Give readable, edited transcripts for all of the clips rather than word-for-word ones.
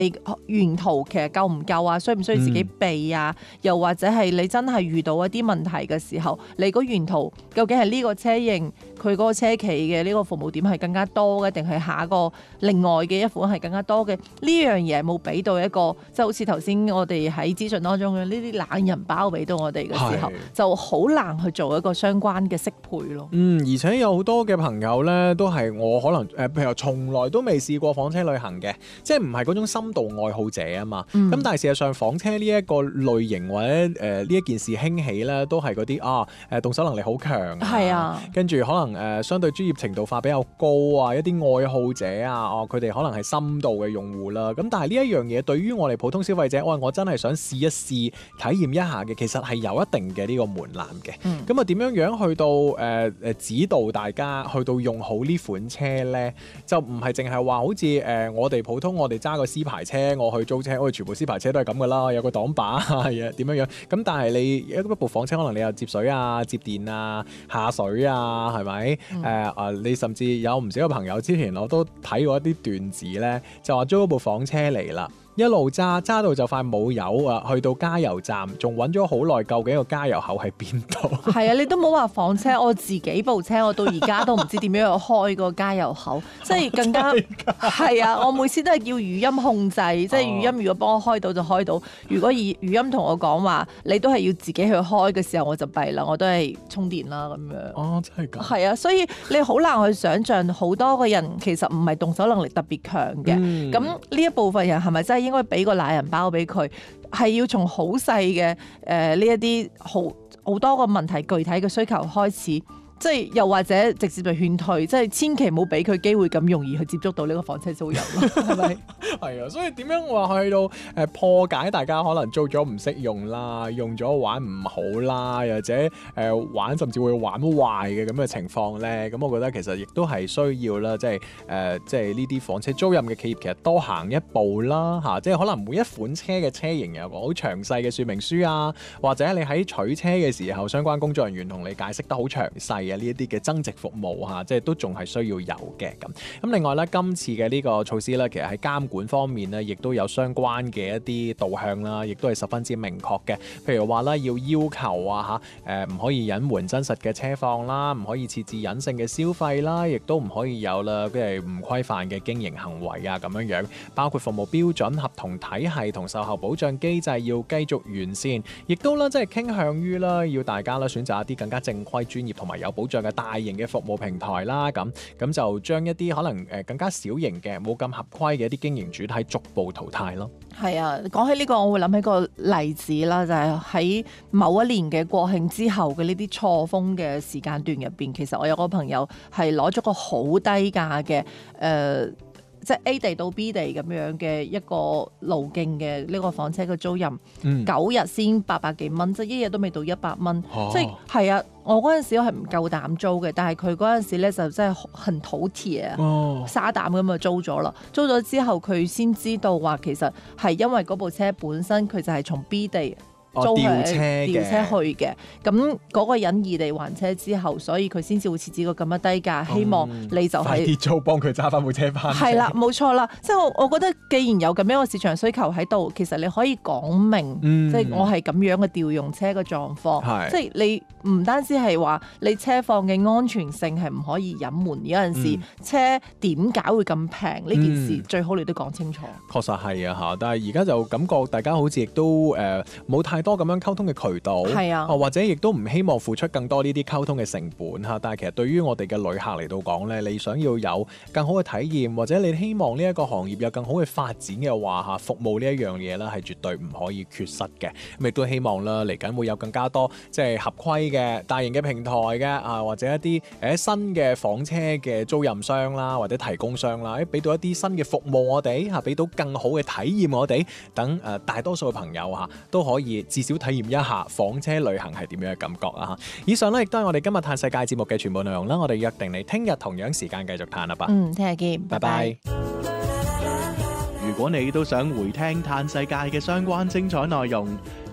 你沿途其實夠唔夠啊？需唔需要自己備啊？又或者係你真係遇到一啲問題嘅時候，你個沿途究竟係呢個車型佢嗰個車企嘅呢個服務點係更加多嘅，定係下一個另外嘅一款係更加多嘅？呢樣嘢冇俾到一個，即係好似頭先我哋喺資訊當中嘅呢啲懶人包俾到我哋嘅時候，就好難去做一個相關嘅適配咯。 而且有好多嘅朋友咧，都係我可能譬如從來都未試過房車旅行嘅，即係唔係嗰種深度愛好者啊嘛。咁但係事實上房車呢一個類型或者呢一件事興起咧，都係嗰啲動手能力好強啊，跟住可能相對專業程度化比較高啊，一啲愛好者啊，佢哋可能係深度嘅用戶啦。咁但係呢一樣嘢對於我哋普通消費者，我真係想試一試體驗一下嘅，其實係有一定嘅呢個門檻嘅。咁啊點樣去到指導大家去到用好呢款車咧？就唔係淨係話好似我哋普通我哋揸個 C 牌車，我去租車，我哋全部 C 牌車都係咁噶啦，有個擋把啊，點樣。咁但係你一部房車可能你又接水啊、接電啊、下水啊，係咪？你甚至有唔少嘅朋友之前我都睇過一啲段子咧，就話租咗部房車嚟啦。一路揸到就快冇油啊！去到加油站仲揾咗好耐，究竟個加油口喺邊度？ 係啊，你都冇話房車，我自己部車我到而家都唔知點樣去開個加油口，即係更加係啊！我每次都係叫語音控制，即係語音如果幫我開到就開到，如果語音同我講話你都係要自己去開嘅時候，我就弊啦，我都係充電啦咁樣。 哦，真係㗎。 係啊，所以你好難去想像好多個人其實唔係動手能力特別強嘅，咁呢一部分人係咪真係應該俾個懶人包俾佢？係要從好細嘅呢一啲好多個問題具體嘅需求開始。即係又或者直接就勸退，即係千祈唔好俾佢機會咁容易去接觸到呢個房車租賃咯，係咪？ 係啊，所以點樣話去到破解大家可能租咗唔識用啦，用咗玩唔好啦，又或者玩甚至會玩壞嘅咁嘅情況咧，咁我覺得其實亦都係需要啦，即係呢啲房車租賃嘅企業其實多行一步啦嚇，即係可能每一款車嘅車型有個好詳細嘅說明書啊，或者你喺取車嘅時候，相關工作人員同你解釋得好詳細。呢一啲嘅增值服務嚇，即係都仲係需要有嘅咁。咁另外咧，今次嘅呢個措施咧，其實喺監管方面咧，亦都有相關嘅一啲導向啦，亦都係十分之明確嘅。譬如話咧，要求啊嚇，唔可以隱瞞真實嘅車況啦，唔可以設置隱性嘅消費啦，亦都唔可以有啦，即係唔規範嘅經營行為啊咁樣。包括服務標準、合同體系同售後保障機制要繼續完善，亦都啦，即係傾向於啦，要大家啦選擇一啲更加正規、專業同埋有保障嘅大型嘅服務平台啦，咁就將一啲可能更加小型嘅冇咁合規嘅一啲經營主體逐步淘汰咯。 係啊，講起呢個我會諗起個例子啦，就係喺某一年嘅國慶之後嘅呢啲錯峰嘅時間段入邊，其實我有個朋友係攞咗個好低價嘅即係 A 地到 B 地咁樣嘅一個路徑嘅呢個房車嘅租賃，9日先800幾蚊，即係一日都未到100蚊，即係啊！我嗰陣時我係唔夠膽租嘅，但係佢嗰陣時咧就真係很土鐵啊，沙膽咁就租咗啦。租咗之後佢先知道話其實係因為嗰部車本身佢就係從 B 地租調車去嘅，咁嗰個人異地還車之後，所以佢先至會設置個咁樣低價，希望你就係快啲租幫佢揸翻部車翻。 係啦，冇錯啦，即係我覺得既然有咁樣嘅市場需求喺度，其實你可以講明，即係我係咁樣嘅調用車嘅狀況，即係你唔單止係話你車況嘅安全性係唔可以隱瞞，有陣時車點解會咁平呢件事，最好你都講清楚。 確實係啊嚇，但係而家就感覺大家好似亦都冇太多咁樣溝通嘅渠道，係啊，或者亦都唔希望付出更多呢啲溝通嘅成本嚇。但係其實對於我哋嘅旅客嚟到講咧，你想要有更好嘅體驗，或者你希望呢一個行業有更好嘅發展嘅話嚇，服務呢一樣嘢咧係絕對唔可以缺失嘅。咁亦都希望啦，嚟緊會有更加多即係合規嘅大型嘅平台嘅啊，或者一啲新嘅房車嘅租賃商啦，或者提供商啦，俾到一啲新嘅服務我哋嚇，俾到更好嘅體驗我哋，等大多數嘅朋友嚇都可以至少體驗一下房車旅行係點樣嘅感覺啊！以上咧亦都係我哋今日嘆世界節目嘅全部內容啦，我哋約定你聽日同樣時間繼續嘆啦吧。 聽日見，拜拜。 如果你都想回聽嘆世界嘅相關精彩內容，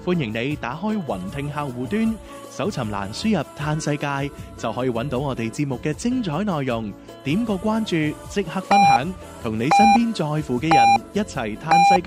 歡迎你打開雲聽客戶端，搜尋欄輸入嘆世界，就可以揾到我哋節目嘅精彩內容。點個關注，即刻分享，同你身邊在乎嘅人一齊嘆世界。